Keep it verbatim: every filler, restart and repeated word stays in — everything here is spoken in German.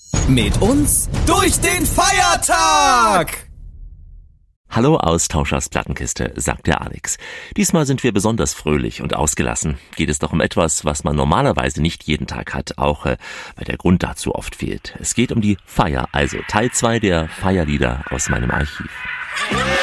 Mit uns durch den Feiertag! Hallo Austauschers Plattenkiste, sagt der Alex. Diesmal sind wir besonders fröhlich und ausgelassen. Geht es doch um etwas, was man normalerweise nicht jeden Tag hat, auch äh, weil der Grund dazu oft fehlt. Es geht um die Feier, also Teil zwei der Feierlieder aus meinem Archiv.